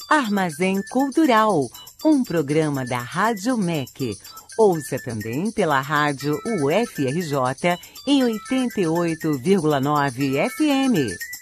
Armazém Cultural, um programa da Rádio MEC. Ouça também pela rádio UFRJ em 88,9 FM.